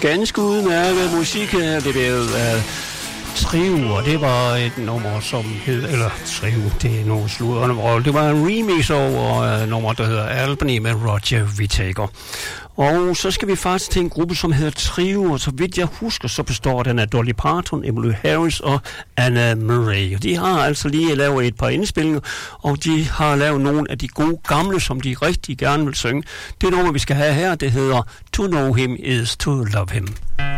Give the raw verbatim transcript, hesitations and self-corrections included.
Ganske udmærket musik her. Det blev uh, Trio, og det var et nummer, som hed, eller Trio, det er noget sludder. Det var en remix over uh, nummer, der hedder Albany med Roger Whittaker. Og så skal vi faktisk til en gruppe, som hedder Trio, og så vidt jeg husker, så består den af Dolly Parton, Emmylou Harris og Anna Murray. Og de har altså lige lavet et par indspillinger, og de har lavet nogle af de gode gamle, som de rigtig gerne vil synge. Det nummer, vi skal have her, det hedder To Know Him Is To Love Him.